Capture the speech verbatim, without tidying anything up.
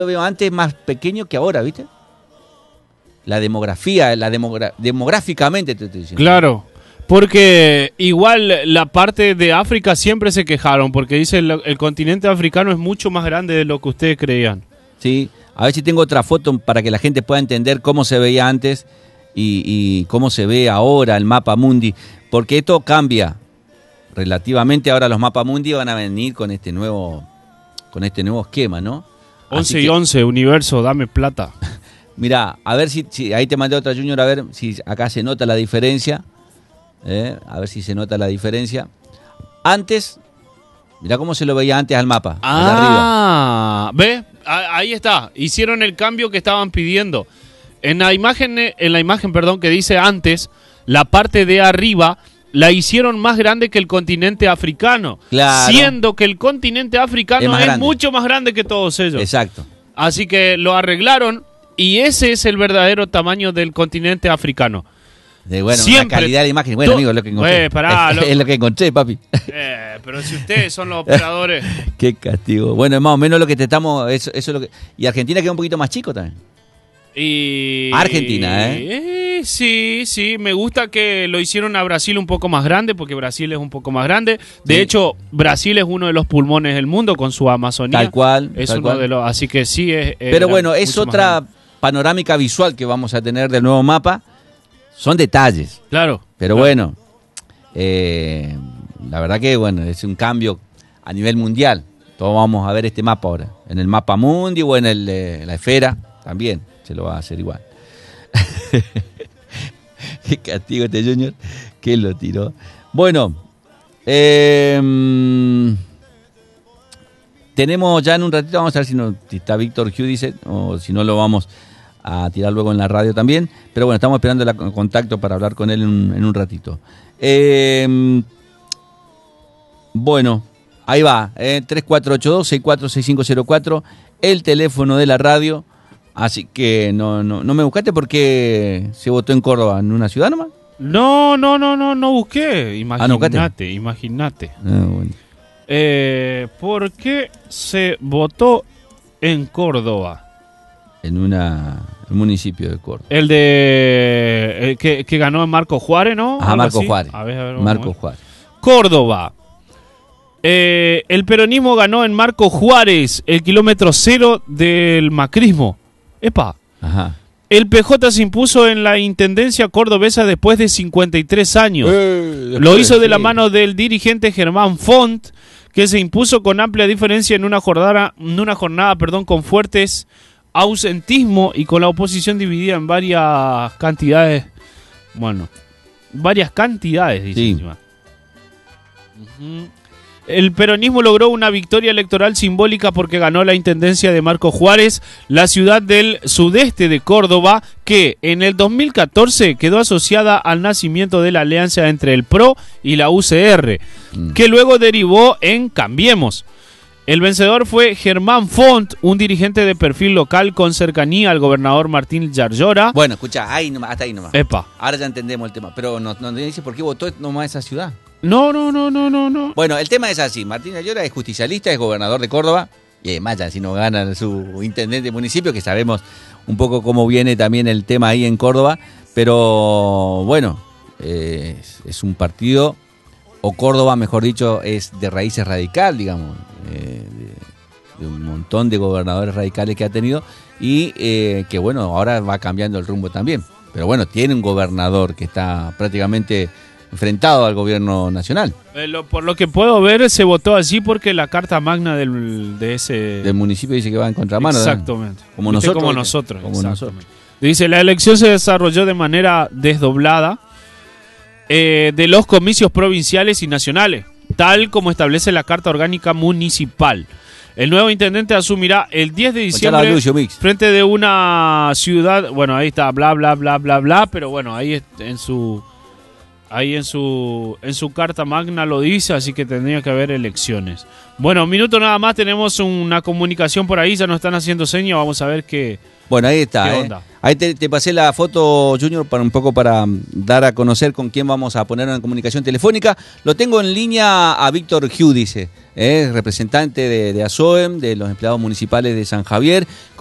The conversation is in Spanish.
lo veo antes más pequeño que ahora, ¿viste? La demografía, la demogra demográficamente te estoy diciendo. Claro, porque igual la parte de África siempre se quejaron, porque dice el, el continente africano es mucho más grande de lo que ustedes creían. Sí, a ver si tengo otra foto para que la gente pueda entender cómo se veía antes y, y cómo se ve ahora el mapa mundi, porque esto cambia relativamente. Ahora los mapas mundi van a venir con este nuevo, con este nuevo esquema, ¿no? once Así y que, once, universo, dame plata. Mira, a ver si, si ahí te mandé otra, Junior, a ver si acá se nota la diferencia. Eh, a ver si se nota la diferencia. Antes, mirá cómo se lo veía antes al mapa. Ah, ¿ve? Ahí está. Hicieron el cambio que estaban pidiendo. En la imagen, en la imagen, perdón, que dice antes, la parte de arriba la hicieron más grande que el continente africano. Claro. Siendo que el continente africano es, es mucho más grande que todos ellos. Exacto. Así que lo arreglaron y ese es el verdadero tamaño del continente africano. De bueno, Siempre, una calidad de imagen. Bueno, amigo, es lo que encontré. Eh, pará, es, lo... es lo que encontré, papi. Eh, pero si ustedes son los operadores. Qué castigo. Bueno, es más o menos lo que te estamos. Eso, eso es lo que. Y Argentina queda un poquito más chico también. Y... Argentina, ¿eh? ¿eh? Sí, sí. Me gusta que lo hicieron a Brasil un poco más grande, porque Brasil es un poco más grande. De Sí. hecho, Brasil es uno de los pulmones del mundo con su Amazonía. Tal cual. Es tal uno cual. de los. Así que sí es. Pero bueno, es otra panorámica visual que vamos a tener del nuevo mapa. Son detalles. Claro. Pero claro. bueno, eh, la verdad que bueno, es un cambio a nivel mundial. Todos vamos a ver este mapa ahora. En el mapa mundi o en el, eh, la esfera también se lo va a hacer igual. Qué castigo este Junior, que lo tiró. Bueno, eh, tenemos ya en un ratito, vamos a ver si, no, si está Víctor Hugh, dice, o si no lo vamos a tirar luego en la radio también. Pero bueno, estamos esperando el contacto para hablar con él en un, en un ratito. Eh, bueno, ahí va, eh, tres cuatro ocho dos, seis cuatro seis cinco cero cuatro, el teléfono de la radio. Así que no, no, no me buscaste porque se votó en Córdoba, en una ciudad nomás. No, no, no, no, no busqué. Imagínate, Ah, no, imagínate. Ah, bueno. Eh, ¿Por qué se votó en Córdoba? En una, un municipio de Córdoba. El de... El que, que ganó Marco Juárez, ¿no? Ah, Algo Marco así. Juárez. A ver, a ver, vamos Marco a ver. Juárez. Córdoba. Eh, el peronismo ganó en Marco Juárez, el kilómetro cero del macrismo. Epa. Ajá. El P J se impuso en la intendencia cordobesa después de cincuenta y tres años. Eh, Lo hizo de sí. la mano del dirigente Germán Font, que se impuso con amplia diferencia en una jornada, en una jornada perdón, con fuertes ausentismo y con la oposición dividida en varias cantidades. Bueno, varias cantidades, dice Sí. encima. Ujú. El peronismo logró una victoria electoral simbólica porque ganó la intendencia de Marco Juárez, la ciudad del sudeste de Córdoba, que en el dos mil catorce quedó asociada al nacimiento de la alianza entre el P R O y la U C R, Mm. que luego derivó en Cambiemos. El vencedor fue Germán Font, un dirigente de perfil local con cercanía al gobernador Martín Yarlora. Bueno, escucha, ahí nomás, hasta ahí nomás. Epa. Ahora ya entendemos el tema, pero no, no dice por qué votó nomás esa ciudad. No, no, no, no, no, no. Bueno, el tema es así. Martín Ayora es justicialista, es gobernador de Córdoba. Y además, ya si no gana su intendente de municipio, que sabemos un poco cómo viene también el tema ahí en Córdoba. Pero bueno, eh, es, es un partido, o Córdoba, mejor dicho, es de raíces radical, digamos. Eh, de, de un montón de gobernadores radicales que ha tenido. Y eh, que bueno, ahora va cambiando el rumbo también. Pero bueno, tiene un gobernador que está prácticamente enfrentado al gobierno nacional. Eh, lo- por lo que puedo ver, se votó así porque la carta magna del, de ese... Del municipio dice que va en contramano. ¿verdad? Exactamente. Como Viste, nosotros. Como ¿viste? nosotros. Como exactamente. nosotros. Dice, la elección se desarrolló de manera desdoblada eh, de los comicios provinciales y nacionales, tal como establece la Carta Orgánica Municipal. El nuevo intendente asumirá el diez de Escuchá la diciembre Lucio Mix. frente de una ciudad, bueno, ahí está, bla, bla, bla, bla, bla, pero bueno, ahí es- en su Ahí en su en su carta magna lo dice, así que tendría que haber elecciones. Bueno, un minuto nada más, tenemos una comunicación por ahí, ya nos están haciendo señas, vamos a ver qué. Bueno, ahí está. ¿Qué eh. onda? Ahí te, te pasé la foto, Junior, para un poco para dar a conocer con quién vamos a poner en comunicación telefónica. Lo tengo en línea a Víctor Giudice, eh, representante de, de ASOEM, de los empleados municipales de San Javier.